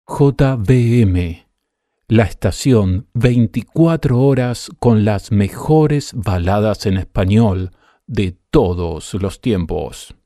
JBM, la estación 24 horas con las mejores baladas en español de todos los tiempos.